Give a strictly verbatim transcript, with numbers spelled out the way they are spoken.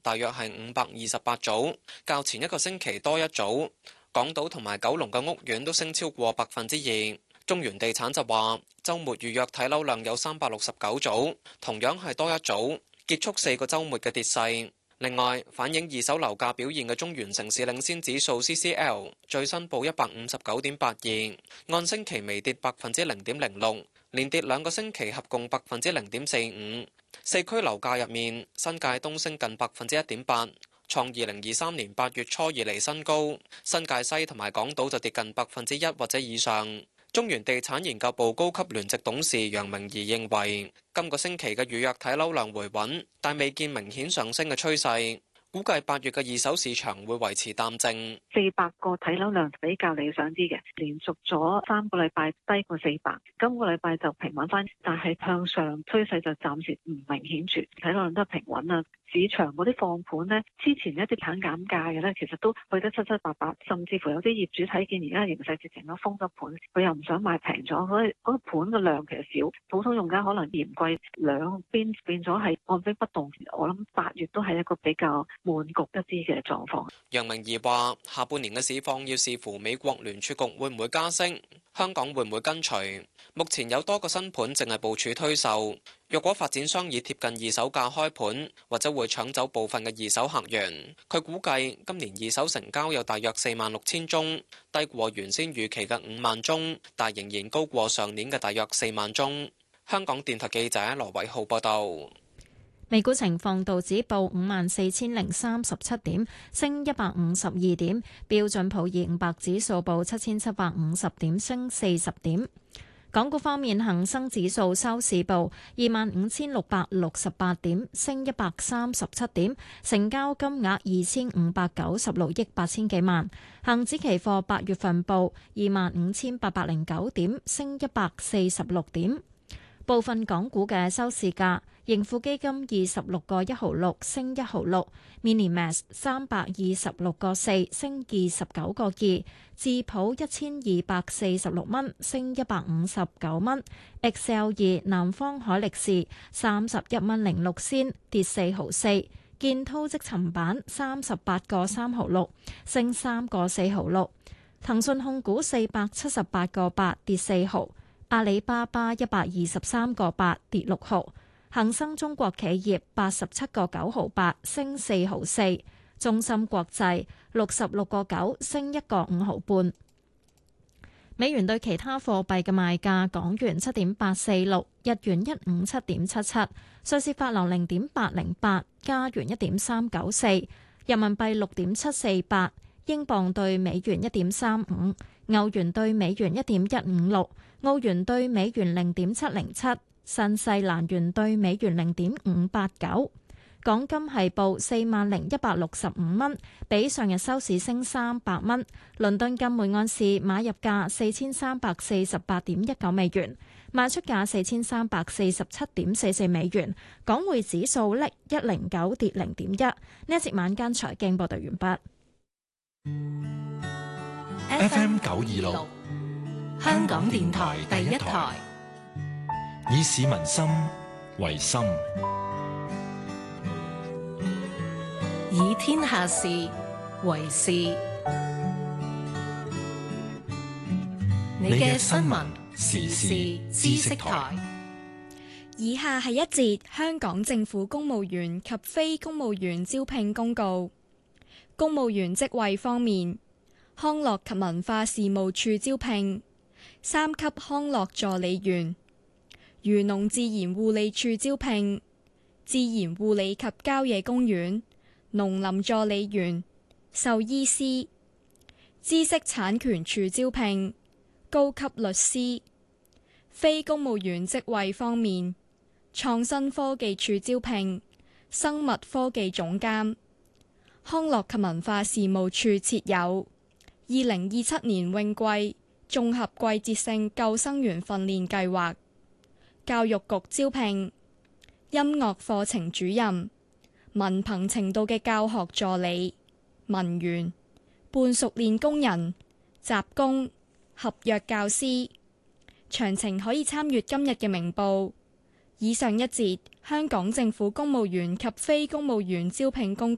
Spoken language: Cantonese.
大約係五百二十八組，較前一個星期多一組。港島同埋九龍嘅屋苑都升超過百分之二。中原地產就話，週末預約睇樓量有三百六十九組，同樣係多一組，結束四個週末嘅跌勢。另外，反映二手樓價表現嘅中原城市領先指數 C C L 最新報一百五十九點八二，按星期微跌百分之零點零六，連跌兩個星期，合共百分之零點四五。四區樓價入面，新界東升近百分之一點八，創二零二三年八月初以嚟新高；新界西同埋港島就跌近百分之一或者以上。中原地產研究部高級聯席董事楊明儀認為，今個星期嘅預約睇樓量回穩，但未見明顯上升嘅趨勢。估計八月嘅二手市場會維持淡靜， 四百個睇樓量比較理想啲嘅，連續咗三個禮拜低過四百，今個禮拜就平穩翻，但係向上趨勢就暫時唔明顯住，睇樓量都係平穩啦。市場嗰啲放盤呢，之前一啲肯減價嘅呢，其實都去得七七八八，甚至乎有啲業主睇見而家形勢直情都封咗盤，佢又唔想賣平咗，所以嗰個盤嘅量其實少，普通用家可能嫌貴，兩邊變咗係按兵不動。我諗八月都係一個比較悶局一啲嘅狀況。 楊明儀話：下半年嘅市況要視乎美國聯儲局會唔會加息，香港會唔會跟隨。目前有多個新盤淨係部署推售，若果發展商以貼近二手價開盤，或者會搶走部分嘅二手客源。佢估計今年二手成交有大約四萬六千宗，低過原先預期嘅五萬宗，但仍然高過上年嘅大約四萬宗。香港電台記者羅偉浩報道。 美股情況，道指報五萬四千零三十七點，升一百五十二點；標準普爾五百指數報七千七百五十點，升四十點。港股方面，恒生指數收市報二萬五千六百六十八點，升一百三十七點，成交金額二千五百九十六億八千幾萬。恒指期貨八月份報二萬五千八百零九點，升一百四十六點。部分港股嘅收市價，盈富基金二十六個一毫六升一毫六 ，Minimax 三百二十六個四升二十九個二，智普一千二百四十六蚊升一百五十九蚊 ，Excel 二南方海力士三十一蚊零六仙跌四毫四，建滔積層板三十八個三毫六升三個四毫六，騰訊控股四百七十八個八跌四毫。阿里巴巴一百二十三個八跌六毫，恒生中國企業八十七個九毫八升四毫四，中芯國際六十六個九升一個五毫半。美元對其他貨幣嘅賣價：港元七點八四六，日元一五七點七七，瑞士法郎零點八零八，加元一點三九四，人民幣六點七四八，英鎊對美元一點三五，歐元對美元一點一五六。澳元對美元零點七零七，新西蘭元對美元零點五八九。港金係報四萬零一百六十五蚊，比上日收市升三百蚊。倫敦金每盎司買入價四千三百四十八點一九美元，賣出價四千三百四十七點四四美元。港匯指數叻一零九跌零點一。呢一節晚間財經報道完畢。 F M 九二六。香港電台第一台，以市民心為心， 以天下事為事。你嘅新聞時事知識台。 以下係一節香港政府公務員及非公務員招聘公告。公務員職位方面，康樂及文化事務處招聘三級康樂助理員，漁農自然護理處招聘自然護理及郊野公園農林助理員、獸醫師。知識產權處招聘高級律師。非公務員職位方面，創新科技處招聘生物科技總監。康樂及文化事務處設有二零二七年泳季綜合季節性救生員訓練計劃。教育局招聘音樂課程主任、文憑程度嘅教學助理、文員、半熟練工人、雜工、合約教師。詳情可以參閱今日嘅明報。以上一節香港政府公務員及非公務員招聘公告。